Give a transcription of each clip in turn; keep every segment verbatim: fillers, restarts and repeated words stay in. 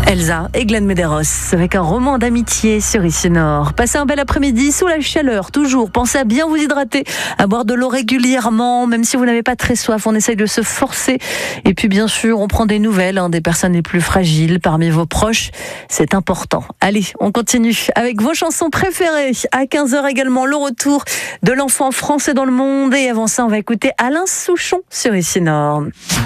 Elsa et Glenn Medeiros avec un roman d'amitié sur Ici Nord. Passez un bel après-midi sous la chaleur, toujours. Pensez à bien vous hydrater, à boire de l'eau régulièrement, même si vous n'avez pas très soif, on essaye de se forcer. Et puis bien sûr, on prend des nouvelles hein, des personnes les plus fragiles parmi vos proches. C'est important. Allez, on continue avec vos chansons préférées. À quinze heures également, le retour de l'enfant français dans le monde. Et avant ça, on va écouter Alain Souchon sur Ici Nord.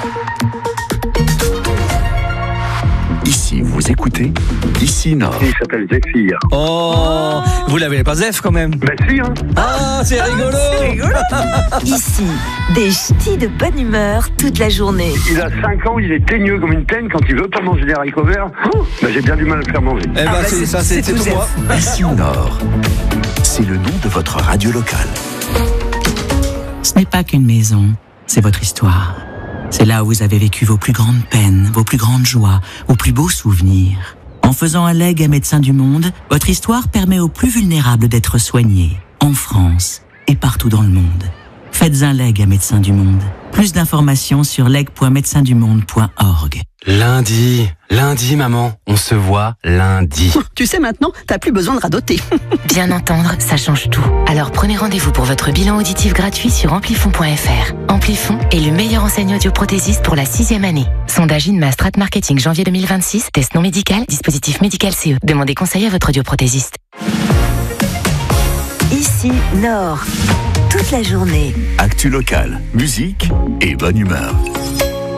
Ici, vous écoutez Ici Nord. Il s'appelle Zéphyr. Oh, vous l'avez pas Zef quand même? Ben si, hein. Ah, c'est rigolo. C'est rigolo. Ici, des ch'tis de bonne humeur toute la journée. Il a cinq ans, il est teigneux comme une teigne. Quand il veut pas manger des haricots verts, oh, ben j'ai bien du mal à le faire manger. Eh ben, Ah bah c'est, c'est- ça, c'est, c'est c'est tout pour moi. Ici Nord. C'est le nom de votre radio locale. Ce n'est pas qu'une maison, c'est votre histoire. C'est là où vous avez vécu vos plus grandes peines, vos plus grandes joies, vos plus beaux souvenirs. En faisant un legs à Médecins du Monde, votre histoire permet aux plus vulnérables d'être soignés, en France et partout dans le monde. Faites un legs à Médecins du Monde. Plus d'informations sur leg point médecins du monde point org. Lundi, lundi maman, on se voit lundi. Tu sais maintenant, t'as plus besoin de radoter. Bien entendre, ça change tout. Alors prenez rendez-vous pour votre bilan auditif gratuit sur amplifon point f r. Amplifon est le meilleur enseigne audioprothésiste pour la sixième année. Sondage INMA Strat Marketing janvier deux mille vingt-six, test non médical, dispositif médical C E. Demandez conseil à votre audioprothésiste. Ici Nord, toute la journée. Actu locale, musique et bonne humeur.